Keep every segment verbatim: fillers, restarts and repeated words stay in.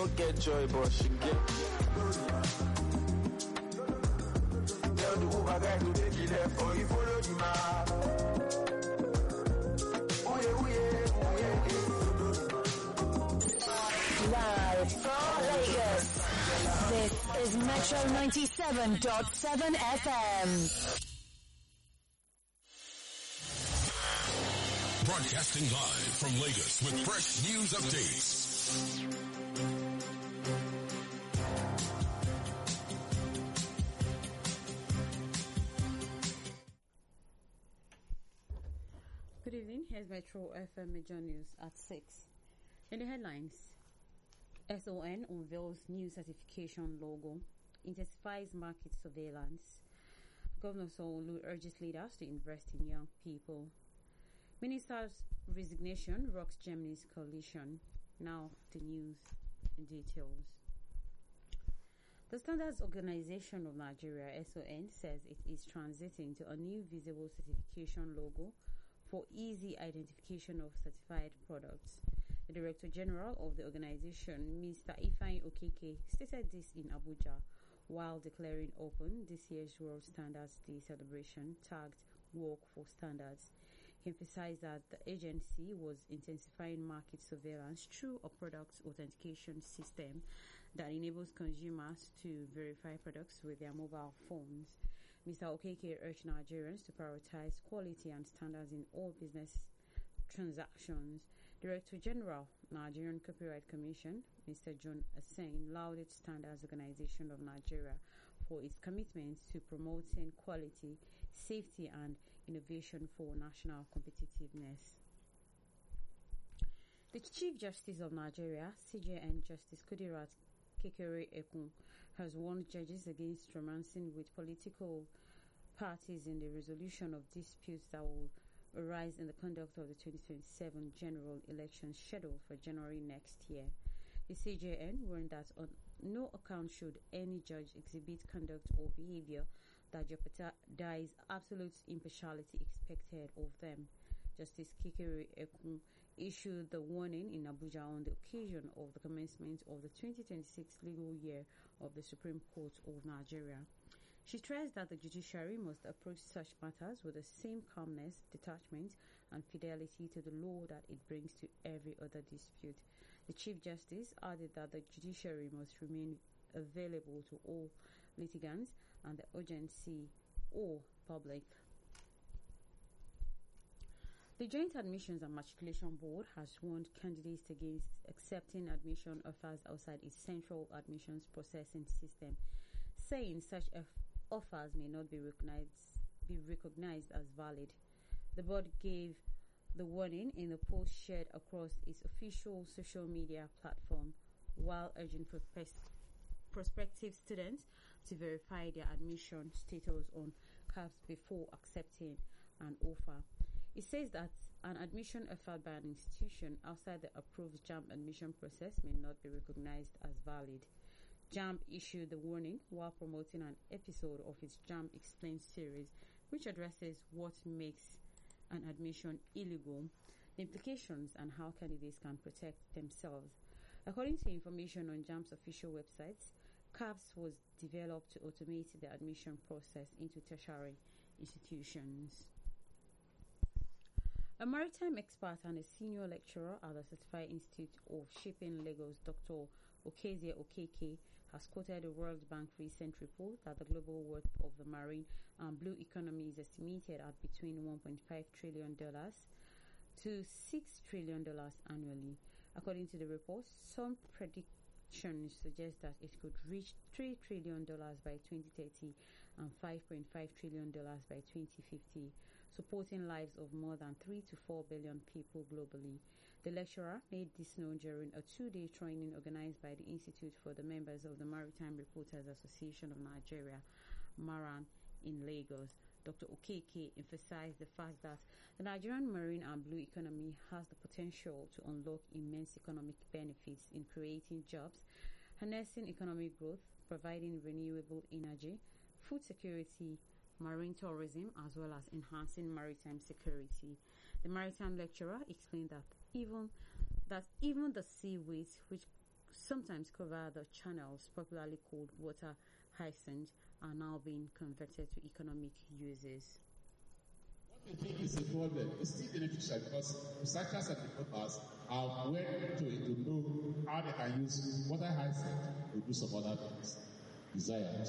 no get joy, but she get. Tell the Uber guy to take it there for you, follow the man. Ooh yeah, ooh yeah, ooh yeah. Live from Lagos, this is Metro ninety-seven point seven F M. Broadcasting live from Lagos with fresh news updates. Good evening. Here's Metro F M Major News at six. In the headlines, S O N unveils new certification logo, intensifies market surveillance. Governor Sanwo-Olu urges leaders to invest in young people. Minister's resignation rocks Germany's coalition. Now the news in details. The Standards Organization of Nigeria, S O N, says it is transiting to a new visible certification logo for easy identification of certified products. The Director General of the organization, Mister Ifeanyi Okeke, stated this in Abuja while declaring open this year's World Standards Day celebration tagged Work for Standards. He emphasized that the agency was intensifying market surveillance through a product authentication system that enables consumers to verify products with their mobile phones. Mister Okeke urged Nigerians to prioritize quality and standards in all business transactions. Director General, Nigerian Copyright Commission, Mister John Assain, lauded Standards Organization of Nigeria for its commitment to promoting quality, safety, and innovation for national competitiveness. The Chief Justice of Nigeria, C J N Justice Kudirat Kekere-Ekun, has warned judges against romancing with political parties in the resolution of disputes that will arise in the conduct of the twenty twenty-seven general election scheduled for January next year. The C J N warned that on no account should any judge exhibit conduct or behavior that jeopardize absolute impartiality expected of them. Justice Kekere-Ekun issued the warning in Abuja on the occasion of the commencement of the twenty twenty-six legal year of the Supreme Court of Nigeria. She stressed that the judiciary must approach such matters with the same calmness, detachment, and fidelity to the law that it brings to every other dispute. The Chief Justice added that the judiciary must remain available to all litigants and the agency or public. The Joint Admissions and Matriculation Board has warned candidates against accepting admission offers outside its central admissions processing system, saying such offers may not be recognized, be recognized as valid. The board gave the warning in a post shared across its official social media platform while urging prospective students to verify their admission status on C A P S before accepting an offer. It says that an admission offered by an institution outside the approved JAMB admission process may not be recognized as valid. JAMB issued the warning while promoting an episode of its JAMB Explained series, which addresses what makes an admission illegal, the implications, and how candidates can protect themselves. According to information on JAMB's official website, C A P S was developed to automate the admission process into tertiary institutions. A maritime expert and a senior lecturer at the Certified Institute of Shipping Lagos, Doctor Okezie Okeke, has quoted the World Bank recent report that the global worth of the marine and blue economy is estimated at between one point five trillion dollars to six trillion dollars annually. According to the report, some predictions suggest that it could reach three trillion dollars by twenty thirty and five point five trillion dollars by twenty fifty, supporting lives of more than three to four billion people globally. The lecturer made this known during a two-day training organized by the Institute for the members of the Maritime Reporters Association of Nigeria, MARAN, in Lagos. Doctor Okeke emphasized the fact that the Nigerian marine and blue economy has the potential to unlock immense economic benefits in creating jobs, harnessing economic growth, providing renewable energy, food security, marine tourism, as well as enhancing maritime security. The maritime lecturer explained that even that even the sea weight, which sometimes cover the channels, popularly called water hyacinth, are now being converted to economic uses. What we think is a problem is still beneficial because researchers and developers are well into it to know how they can use water hyacinth to do some other things desired.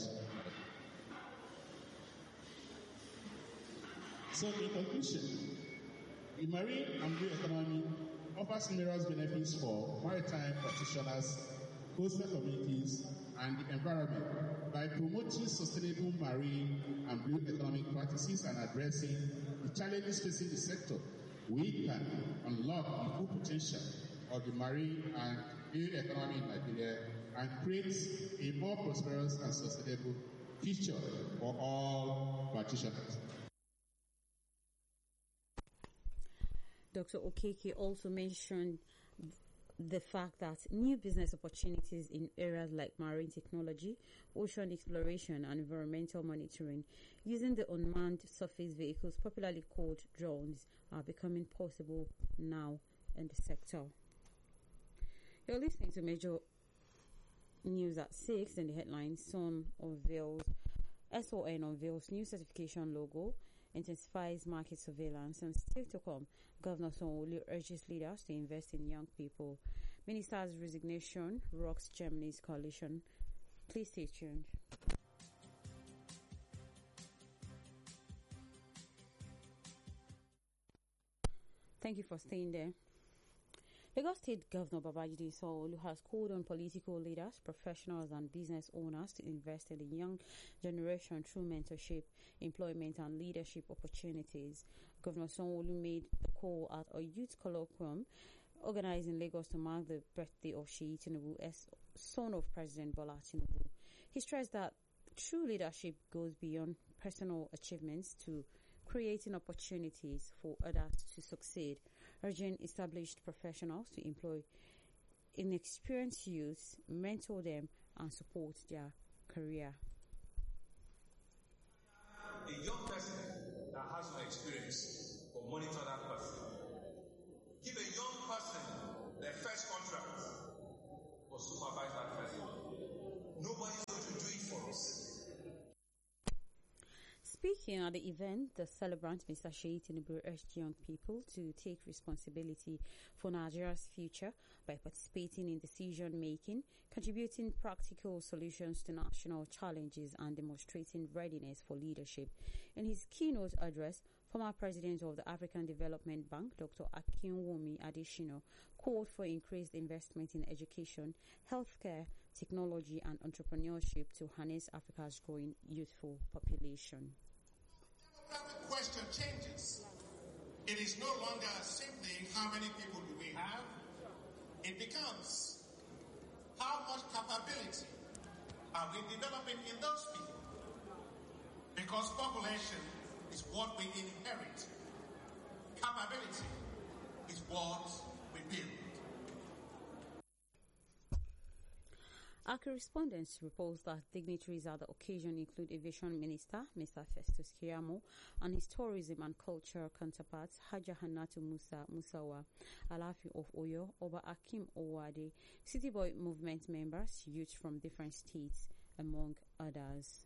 So, in conclusion, the marine and blue economy offers numerous benefits for maritime practitioners, coastal communities, and the environment by promoting sustainable marine and blue economic practices and addressing the challenges facing the sector. We can unlock the full potential of the marine and blue economy in Nigeria and create a more prosperous and sustainable future for all practitioners. Doctor Okeke also mentioned the fact that new business opportunities in areas like marine technology, ocean exploration, and environmental monitoring using the unmanned surface vehicles, popularly called drones, are becoming possible now in the sector. You're listening to Major News at six. In the headlines, Son unveils, S O N unveils new certification logo, intensifies market surveillance, and still to come, Governor Sanwo-Olu urges leaders to invest in young people. Minister's resignation rocks Germany's coalition. Please stay tuned. Thank you for staying there. Lagos State Governor Babajide Sanwo-Olu has called on political leaders, professionals, and business owners to invest in the young generation through mentorship, employment, and leadership opportunities. Governor Sanwo-Olu made the call at a youth colloquium organized in Lagos to mark the birthday of Seyi Tinubu, as son of President Bola Tinubu. He stressed that true leadership goes beyond personal achievements to creating opportunities for others to succeed, urging established professionals to employ inexperienced youths, mentor them, and support their career. A young person that has no experience will monitor that person. Give a young person their first contract or supervise that person. Nobody's going to do it for us. Speaking at the event, the celebrant, Mister Seyi Tinubu, urged young people to take responsibility for Nigeria's future by participating in decision-making, contributing practical solutions to national challenges, and demonstrating readiness for leadership. In his keynote address, former President of the African Development Bank, Doctor Akinwumi Adesina, called for increased investment in education, healthcare, technology, and entrepreneurship to harness Africa's growing youthful population. The question changes. It is no longer simply how many people do we have. It becomes how much capability are we developing in those people? Because population is what we inherit. Capability is what we build. Our correspondents reports that dignitaries at the occasion include Aviation Minister, Mister Festus Keyamo, and his tourism and culture counterparts, Haja Hannatu Musa Musawa, Alafi of Oyo, Oba Akim Owade, City Boy Movement members, youth from different states, among others.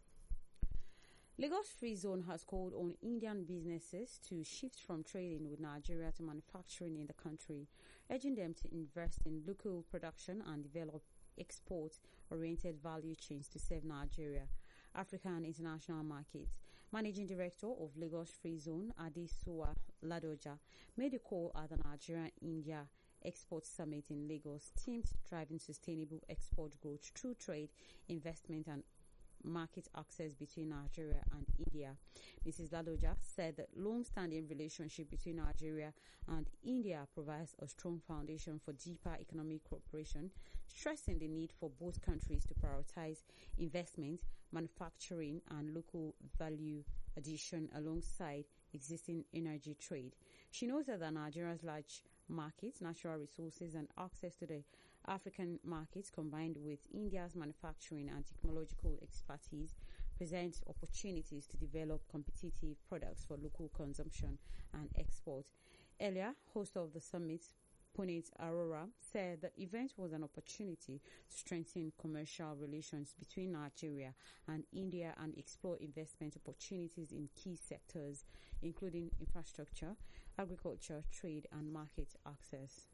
Lagos Free Zone has called on Indian businesses to shift from trading with Nigeria to manufacturing in the country, urging them to invest in local production and develop export-oriented value chains to serve Nigeria, Africa, and international markets. Managing Director of Lagos Free Zone, Adesuwa Ladoja, made a call at the Nigeria-India Export Summit in Lagos, themed driving sustainable export growth through trade, investment, and market access between Nigeria and India. Missus Ladoja said that long-standing relationship between Nigeria and India provides a strong foundation for deeper economic cooperation, stressing the need for both countries to prioritize investment, manufacturing, and local value addition alongside existing energy trade. She noted that Nigeria's large markets, natural resources, and access to the African markets, combined with India's manufacturing and technological expertise, present opportunities to develop competitive products for local consumption and export. Earlier, host of the summit, Puneet Arora, said the event was an opportunity to strengthen commercial relations between Nigeria and India and explore investment opportunities in key sectors, including infrastructure, agriculture, trade, and market access.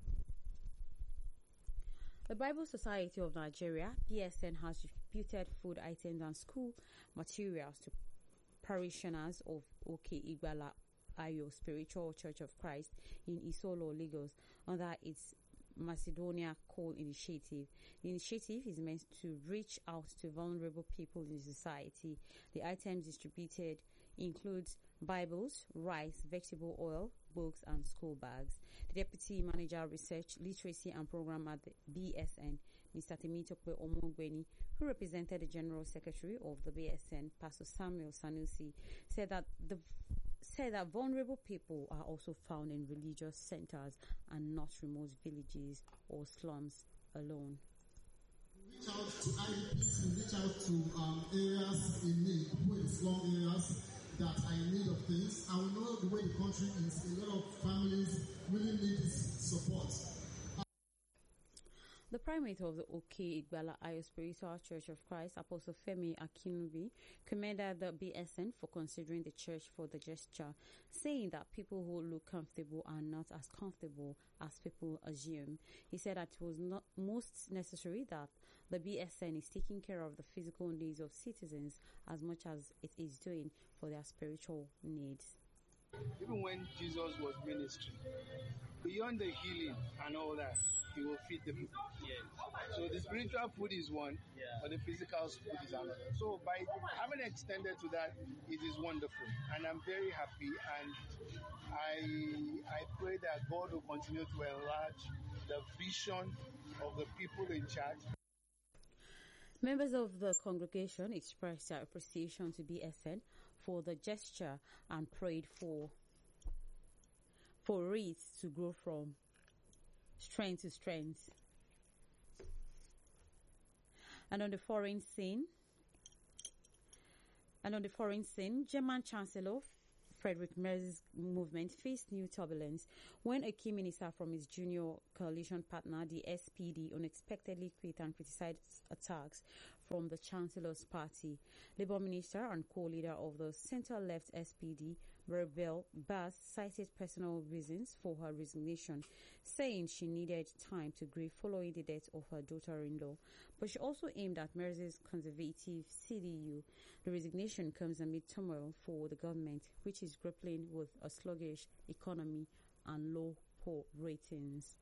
The Bible Society of Nigeria, B S N, has distributed food items and school materials to parishioners of O K Igbala Ayo Spiritual Church of Christ in Isolo, Lagos, under its Macedonia Call initiative. The initiative is meant to reach out to vulnerable people in society. The items distributed includes Bibles, rice, vegetable oil, books, and school bags. The Deputy Manager Research, Literacy and Program at the B S N, Mister Temitope Omogweni, who represented the General Secretary of the B S N, Pastor Samuel Sanusi, said that the said that vulnerable people are also found in religious centers and not remote villages or slums alone. We reach out to I D Ps, we reach out to um, areas in need, people in slum areas that are in need of things. And we know the way the country is, a lot of families really need this support. The primate of the O K Igbala Ayo Spiritual Church of Christ, Apostle Femi Akinubi, commended the B S N for considering the church for the gesture, saying that people who look comfortable are not as comfortable as people assume. He said that it was not most necessary that the B S N is taking care of the physical needs of citizens as much as it is doing for their spiritual needs. Even when Jesus was ministering, beyond the healing and all that, he will feed the people. Yeah. So the spiritual food is one, yeah, but the physical food is another. So by having extended to that, it is wonderful, and I'm very happy. And I I pray that God will continue to enlarge the vision of the people in charge. Members of the congregation expressed their appreciation to B S N for the gesture and prayed for for it to grow from strength to strength. And on the foreign scene, and on the foreign scene, German Chancellor Friedrich Merz's movement faced new turbulence when a key minister from his junior coalition partner, the S P D, unexpectedly quit and criticized attacks from the Chancellor's party. Labour Minister and co-leader of the centre-left S P D, Maribel Bass, cited personal reasons for her resignation, saying she needed time to grieve following the death of her daughter-in-law. But she also aimed at Merz's conservative C D U. The resignation comes amid turmoil for the government, which is grappling with a sluggish economy and low poll ratings.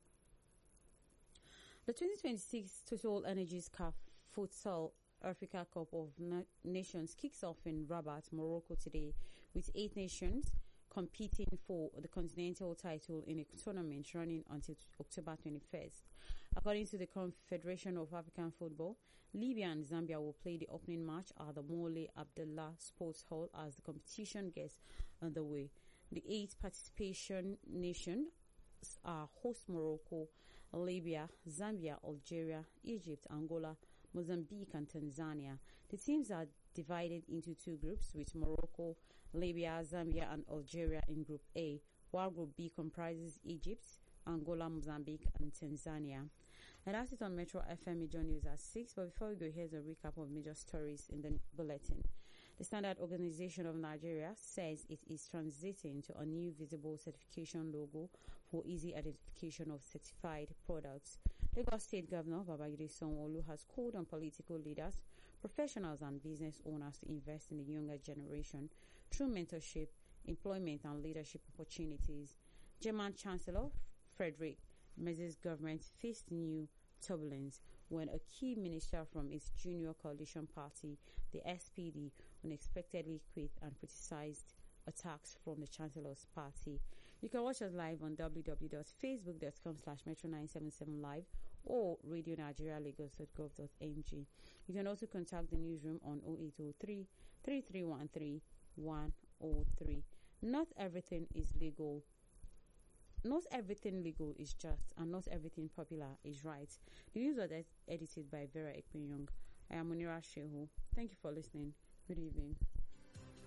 The twenty twenty-six Total Energies C A F Futsal Africa Cup of Na- Nations kicks off in Rabat, Morocco today, with eight nations competing for the continental title in a tournament running until October twenty-first. According to the Confederation of African Football, Libya and Zambia will play the opening match at the Mole Abdullah Sports Hall as the competition gets underway. The eight participation nations are host Morocco, Libya, Zambia, Algeria, Egypt, Angola, Mozambique, and Tanzania. The teams are divided into two groups, with Morocco, Libya, Zambia, and Algeria in Group A, while Group B comprises Egypt, Angola, Mozambique, and Tanzania. And that's it on Metro F M Major News at six. But before we go, here's a recap of major stories in the bulletin. The Standard Organization of Nigeria says it is transiting to a new visible certification logo for easy identification of certified products. Lagos State Governor Babajide Sanwo-Olu has called on political leaders, professionals, and business owners to invest in the younger generation through mentorship, employment, and leadership opportunities. German Chancellor Friedrich Merz's government faced new turbulence when a key minister from its junior coalition party, the S P D, unexpectedly quit and criticized attacks from the Chancellor's party. You can watch us live on w w w dot facebook dot com slash metro nine seven seven live or radio nigeria lagos dot gov dot n g. You can also contact the newsroom on oh eight oh three, three three one three, one oh three. Not everything is legal. Not everything legal is just, and not everything popular is right. The news was ed- edited by Vera Ekpenyong. I am Munira Shehu. Thank you for listening. Good evening.